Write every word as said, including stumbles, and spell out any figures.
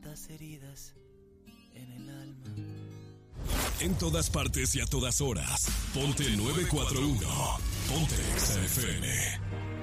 tantas heridas en el alma. En todas partes y a todas horas. Ponte nueve cuatro uno. Ponte Exa F M.